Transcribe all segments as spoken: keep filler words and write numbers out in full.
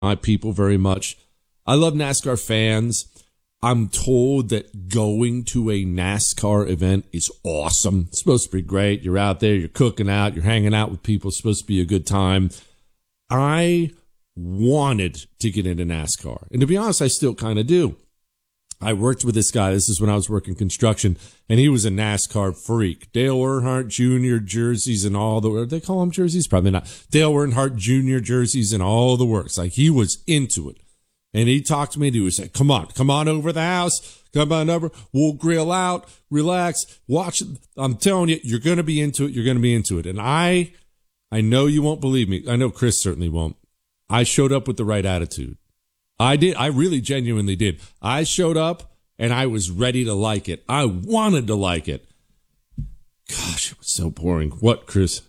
my people very much. I love NASCAR fans. I'm told that going to a NASCAR event is awesome. It's supposed to be great. You're out there, you're cooking out, you're hanging out with people. It's supposed to be a good time. I wanted to get into NASCAR. And to be honest, I still kind of do. I worked with this guy. This is when I was working construction, and he was a NASCAR freak. Dale Earnhardt Junior jerseys and all the, they call them jerseys? Probably not. Dale Earnhardt Junior jerseys and all the works. Like, he was into it. And he talked to me and he would say, come on, come on over the house. Come on over. We'll grill out, relax, watch it. I'm telling you, you're going to be into it. You're going to be into it. And I, I know you won't believe me. I know Chris certainly won't. I showed up with the right attitude. I did. I really genuinely did. I showed up and I was ready to like it. I wanted to like it. Gosh, it was so boring. What, Chris?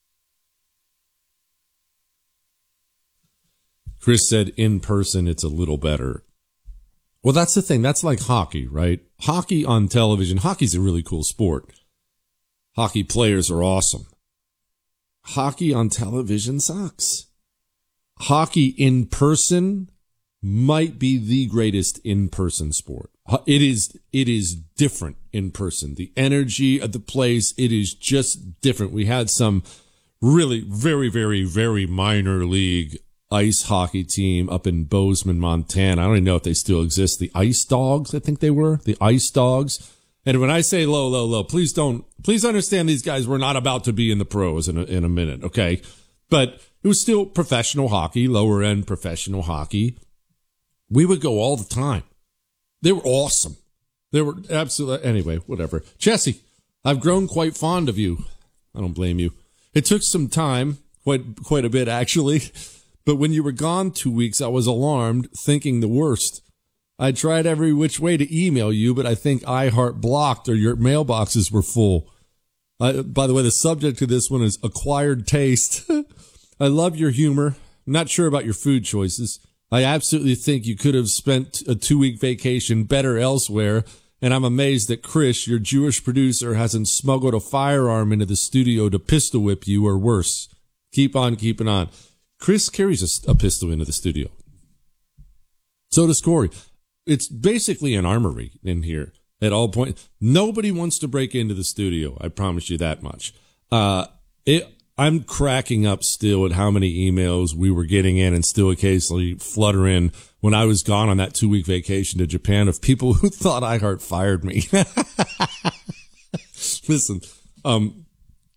Chris said in person, it's a little better. Well, that's the thing. That's like hockey, right? Hockey on television. Hockey's a really cool sport. Hockey players are awesome. Hockey on television sucks. Hockey in person might be the greatest in-person sport. It is, it is different in person. The energy of the place, it is just different. We had some really very, very, very minor league ice hockey team up in Bozeman, Montana. I don't even know if they still exist. The Ice Dogs, I think they were. The Ice Dogs. And when I say low, low, low, please don't, please understand these guys were not about to be in the pros in a, in a minute, okay? But it was still professional hockey, lower end professional hockey. We would go all the time. They were awesome. They were absolutely, anyway, whatever. Jesse, I've grown quite fond of you. I don't blame you. It took some time, quite, quite a bit actually. But when you were gone two weeks, I was alarmed, thinking the worst. I tried every which way to email you, but I think iHeart blocked or your mailboxes were full. Uh, by the way, the subject of this one is acquired taste. I love your humor. I'm not sure about your food choices. I absolutely think you could have spent a two-week vacation better elsewhere, and I'm amazed that Chris, your Jewish producer, hasn't smuggled a firearm into the studio to pistol whip you or worse. Keep on keeping on. Chris carries a, a pistol into the studio. So does Corey. It's basically an armory in here at all points. Nobody wants to break into the studio. I promise you that much. Uh, it, I'm cracking up still at how many emails we were getting in and still occasionally flutter in when I was gone on that two week vacation to Japan of people who thought iHeart fired me. Listen, um,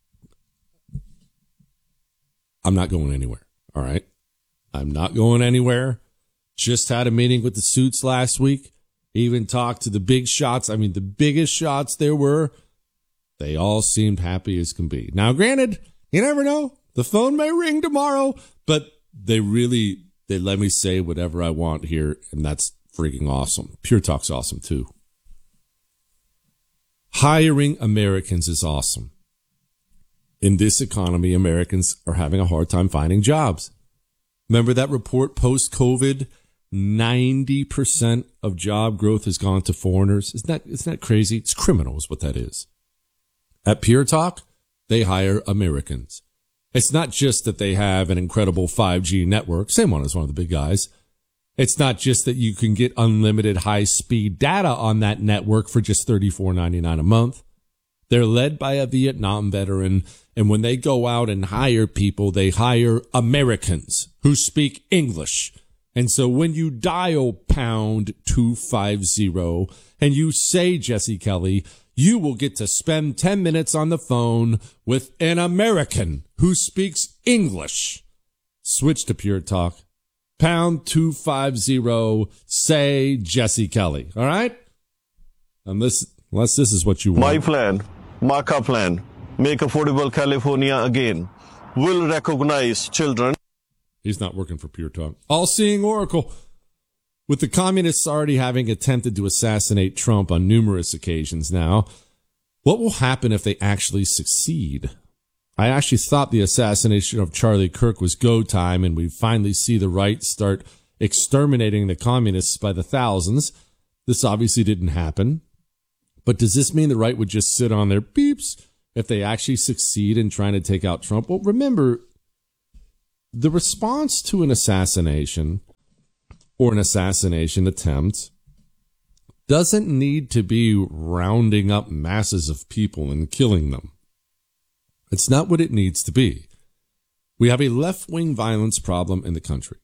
I'm not going anywhere. All right. I'm not going anywhere. Just had a meeting with the suits last week. Even talked to the big shots. I mean, the biggest shots there were. They all seemed happy as can be. Now, granted, you never know. The phone may ring tomorrow, but they really, they let me say whatever I want here. And that's freaking awesome. Pure Talk's awesome too. Hiring Americans is awesome. In this economy, Americans are having a hard time finding jobs. Remember that report post-COVID? ninety percent of job growth has gone to foreigners. Isn't that, isn't that crazy? It's criminal is what that is. At Pure Talk, they hire Americans. It's not just that they have an incredible five G network. Same one as one of the big guys. It's not just that you can get unlimited high-speed data on that network for just thirty-four ninety-nine a month. They're led by a Vietnam veteran, and when they go out and hire people, they hire Americans who speak English. And so when you dial pound two fifty and you say Jesse Kelly, you will get to spend ten minutes on the phone with an American who speaks English. Switch to Pure Talk. Pound two fifty, say Jesse Kelly. All right? Unless, unless this is what you want. My plan, Marka plan, make affordable California again, will recognize children. He's not working for Pure Talk. All-seeing Oracle. With the communists already having attempted to assassinate Trump on numerous occasions now, what will happen if they actually succeed? I actually thought the assassination of Charlie Kirk was go time, and we finally see the right start exterminating the communists by the thousands. This obviously didn't happen. But does this mean the right would just sit on their beeps if they actually succeed in trying to take out Trump? Well, remember, the response to an assassination or an assassination attempt doesn't need to be rounding up masses of people and killing them. It's not what it needs to be. We have a left-wing violence problem in the country.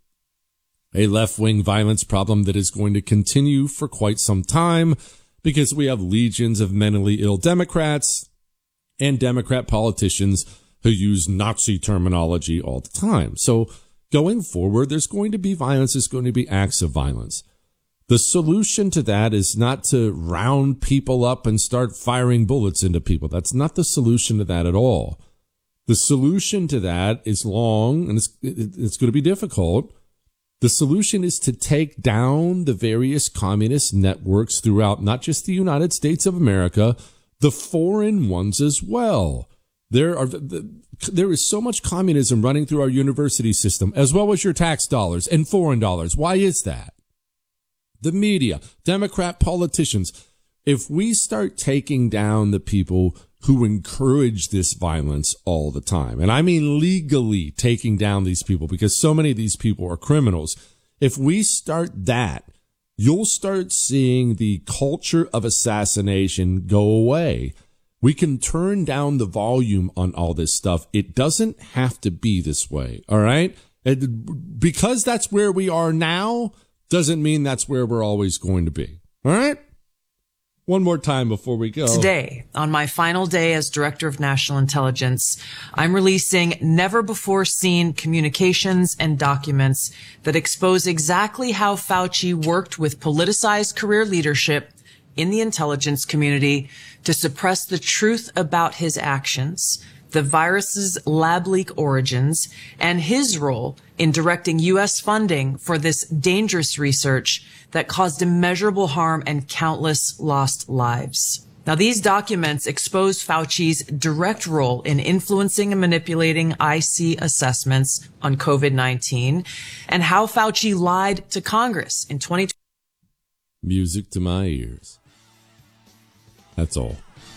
A left-wing violence problem that is going to continue for quite some time because we have legions of mentally ill Democrats and Democrat politicians who use Nazi terminology all the time. So going forward, there's going to be violence. There's going to be acts of violence. The solution to that is not to round people up and start firing bullets into people. That's not the solution to that at all. The solution to that is long, and it's, it's going to be difficult. The solution is to take down the various communist networks throughout not just the United States of America, the foreign ones as well. There are there is so much communism running through our university system, as well as your tax dollars and foreign dollars. Why is that? The media, Democrat politicians. If we start taking down the people who encourage this violence all the time, and I mean legally taking down these people because so many of these people are criminals, if we start that, you'll start seeing the culture of assassination go away. We can turn down the volume on all this stuff. It doesn't have to be this way, all right? And because that's where we are now doesn't mean that's where we're always going to be, all right? One more time before we go. Today, on my final day as Director of National Intelligence, I'm releasing never-before-seen communications and documents that expose exactly how Fauci worked with politicized career leadership in the intelligence community to suppress the truth about his actions, the virus's lab leak origins, and his role in directing U S funding for this dangerous research that caused immeasurable harm and countless lost lives. Now, these documents expose Fauci's direct role in influencing and manipulating I C assessments on COVID nineteen and how Fauci lied to Congress in twenty twenty. Music to my ears. That's all.